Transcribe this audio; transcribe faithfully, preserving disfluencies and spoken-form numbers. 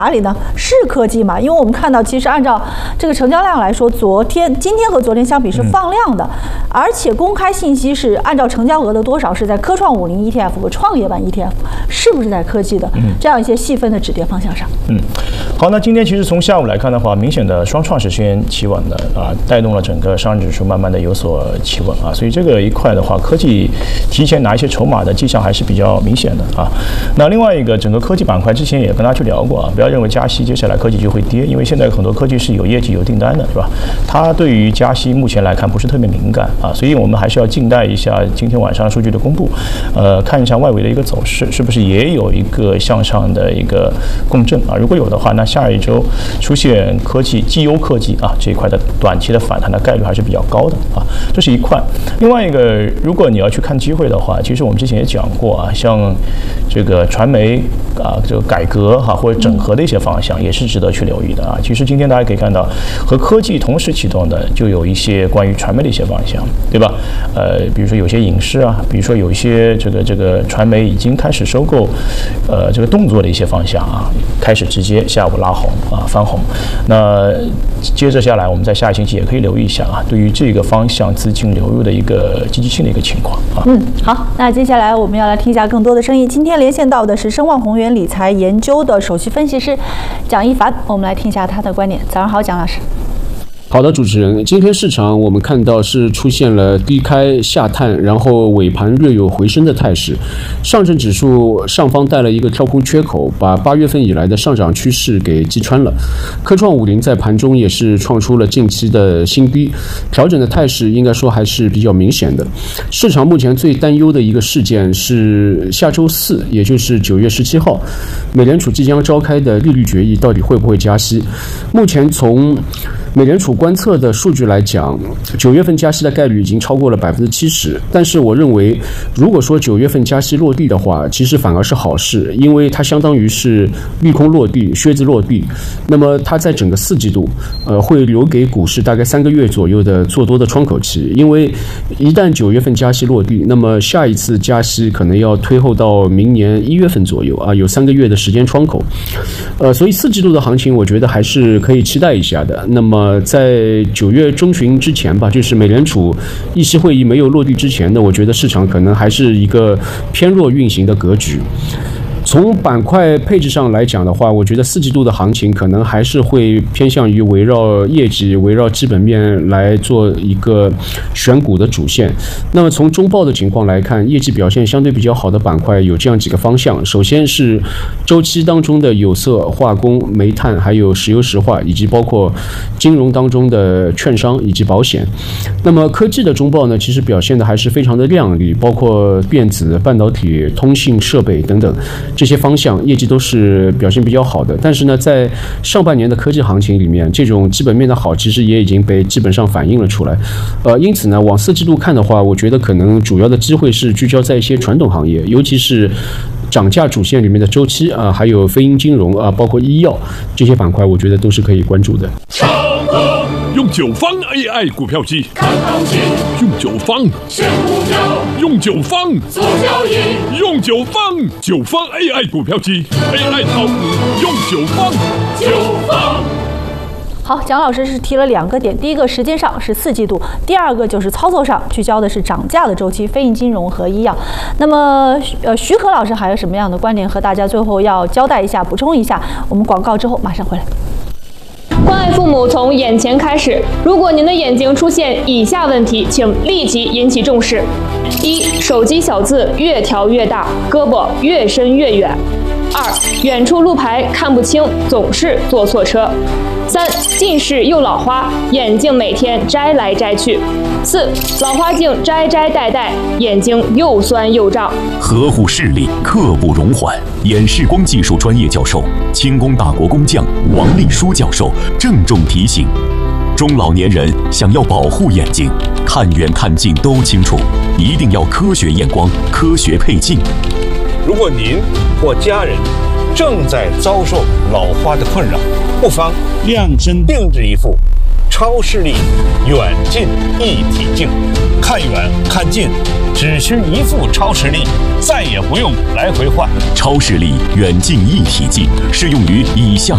哪里呢？是科技嘛？因为我们看到，其实按照这个成交量来说，昨天、今天和昨天相比是放量的，嗯、而且公开信息是按照成交额的多少是在科创五零 E T F 和创业板 E T F， 是不是在科技的、嗯、这样一些细分的止跌方向上？ 嗯，好，那今天其实从下午来看的话，明显的双创是先企稳的啊，带动了整个上证指数慢慢的有所企稳啊，所以这个一块的话，科技提前拿一些筹码的迹象还是比较明显的啊。那另外一个，整个科技板块之前也跟大家去聊过啊，不要认为加息接下来科技就会跌，因为现在有很多科技是有业绩有订单的，是吧？它对于加息目前来看不是特别敏感啊，所以我们还是要静待一下今天晚上数据的公布，呃，看一下外围的一个走势是不是也有一个向上的一个共振啊？如果有的话，那下一周出现科技绩优科技啊这一块的短期的反弹的概率还是比较高的啊，这是一块。另外一个，如果你要去看机会的话，其实我们之前也讲过啊，像这个传媒啊这个改革哈、啊、或者整合的一些方向也是值得去留意的啊。其实今天大家可以看到，和科技同时启动的就有一些关于传媒的一些方向，对吧？呃，比如说有些影视啊，比如说有一些这个这个传媒已经开始收购，呃，这个动作的一些方向啊，开始直接下午拉红啊翻红。那接着下来，我们在下一星期也可以留意一下啊，对于这个方向资金流入的一个积极性的一个情况啊。 嗯，好，那接下来我们要来听一下更多的声音。今天连线到的是声望宏源理财研究的首席分析师蒋一凡，我们来听一下他的观点。早上好，蒋老师。 好的，主持人，今天市场我们看到是出现了低开下探，然后尾盘略有回升的态势。上证指数上方带了一个跳空缺口，把八月份以来的上涨趋势给击穿了。科创五零在盘中也是创出了近期的新低，调整的态势应该说还是比较明显的。市场目前最担忧的一个事件是下周四，也就是九月十七号，美联储即将召开的利率决议到底会不会加息？目前从美联储观测的数据来讲，九月份加息的概率已经超过了百分之七十。但是我认为，如果说九月份加息落地的话，其实反而是好事，因为它相当于是利空落地、靴子落地。那么它在整个四季度，呃，会留给股市大概三个月左右的做多的窗口期。因为一旦九月份加息落地，那么下一次加息可能要推后到明年一月份左右啊，有三个月的时间窗口。呃，所以四季度的行情，我觉得还是可以期待一下的。那么在九月中旬之前吧，就是美联储议息会议没有落地之前呢，我觉得市场可能还是一个偏弱运行的格局。从板块配置上来讲的话，我觉得四季度的行情可能还是会偏向于围绕业绩、围绕基本面来做一个选股的主线。那么从中报的情况来看，业绩表现相对比较好的板块有这样几个方向：首先是周期当中的有色、化工、煤炭，还有石油石化，以及包括金融当中的券商以及保险。那么科技的中报呢，其实表现的还是非常的亮丽，包括电子、半导体、通信设备等等。这些方向业绩都是表现比较好的，但是呢，在上半年的科技行情里面，这种基本面的好，其实也已经被基本上反映了出来。呃，因此呢，往四季度看的话，我觉得可能主要的机会是聚焦在一些传统行业，尤其是涨价主线里面的周期啊、呃，还有非银金融啊、呃，包括医药这些板块，我觉得都是可以关注的。 用九方 A I 股票机看行情，用九方选股票，用九方做交易，用九方九方 A I 股票机 A I 炒股用九方九方。 好，蒋老师是提了两个点，第一个时间上是四季度，第二个就是操作上聚焦的是涨价的周期、非银金融和医药。那么，呃，徐可老师还有什么样的观点和大家最后要交代一下、补充一下？我们广告之后马上回来。 关爱父母从眼前开始。如果您的眼睛出现以下问题，请立即引起重视：一、手机小字越调越大，胳膊越伸越远；二、远处路牌看不清，总是坐错车；三、近视又老花，眼镜每天摘来摘去；四、老花镜摘摘戴戴，眼睛又酸又胀。 呵护视力，刻不容缓。眼视光技术专业教授、清宫大国工匠王立书教授郑重提醒：中老年人想要保护眼睛，看远看近都清楚，一定要科学验光、科学配镜。 如果您或家人正在遭受老花的困扰，不妨量身定制一副超视力远近一体镜，看远看近只需一副超视力，再也不用来回换。 超视力远近一体镜适用于以下